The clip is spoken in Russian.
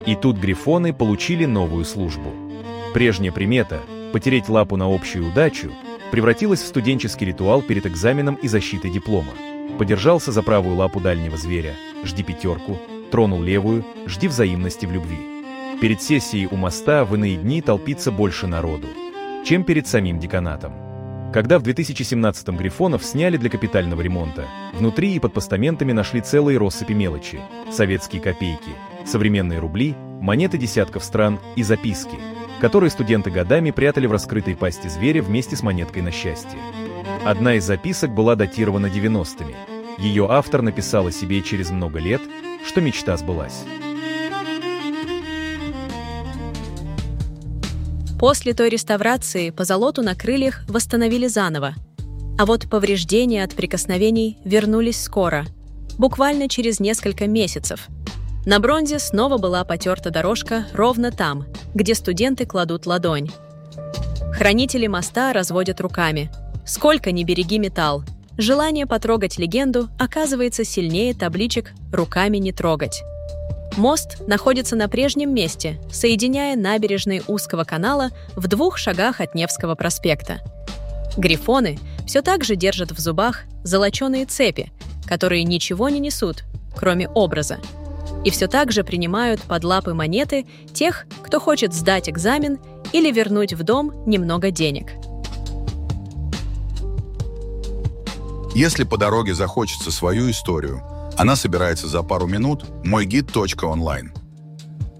И тут грифоны получили новую службу. Прежняя примета «потереть лапу на общую удачу» превратилась в студенческий ритуал перед экзаменом и защитой диплома. Подержался за правую лапу дальнего зверя, жди пятерку, тронул левую, жди взаимности в любви. Перед сессией у моста в иные дни толпится больше народу, чем перед самим деканатом. Когда в 2017-м грифонов сняли для капитального ремонта, внутри и под постаментами нашли целые россыпи мелочи, советские копейки, современные рубли, монеты десятков стран и записки, которые студенты годами прятали в раскрытой пасти зверя вместе с монеткой на счастье. Одна из записок была датирована 90-ми. Ее автор написал о себе через много лет, что мечта сбылась. После той реставрации позолоту на крыльях восстановили заново. А вот повреждения от прикосновений вернулись скоро, буквально через несколько месяцев. На бронзе снова была потерта дорожка ровно там, где студенты кладут ладонь. Хранители моста разводят руками. Сколько ни береги металл, желание потрогать легенду оказывается сильнее табличек «Руками не трогать». Мост находится на прежнем месте, соединяя набережные узкого канала в 2 шагах от Невского проспекта. Грифоны все так же держат в зубах золоченые цепи, которые ничего не несут, кроме образа. И все так же принимают под лапы монеты тех, кто хочет сдать экзамен или вернуть в дом немного денег. Если по дороге захочется свою историю, она собирается за пару минут. Мойгид.онлайн.